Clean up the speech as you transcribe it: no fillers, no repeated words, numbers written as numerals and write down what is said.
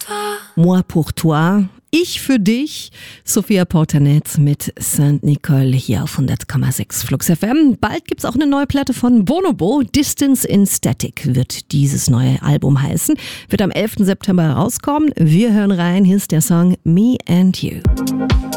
Moi pour toi. Ich für dich. Sophia Portanet mit St. Nicole hier auf 100,6 Flux FM. Bald gibt's auch eine neue Platte von Bonobo. Distance in Static wird dieses neue Album heißen. Wird am 11. September rauskommen. Wir hören rein. Hier ist der Song Me and You.